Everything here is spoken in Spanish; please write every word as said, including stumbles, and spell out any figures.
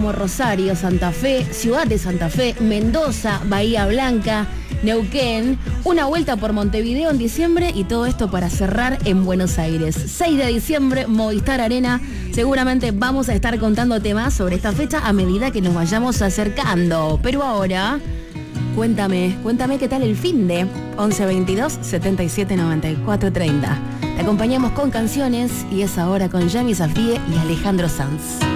como Rosario, Santa Fe, Ciudad de Santa Fe, Mendoza, Bahía Blanca, Neuquén, una vuelta por Montevideo en diciembre y todo esto para cerrar en Buenos Aires. seis de diciembre, Movistar Arena. Seguramente vamos a estar contándote más sobre esta fecha a medida que nos vayamos acercando. Pero ahora, cuéntame, cuéntame qué tal el finde. once veintidós, setenta y siete, noventa y cuatro, treinta. Te acompañamos con canciones y es ahora con Yami Safie y Alejandro Sanz.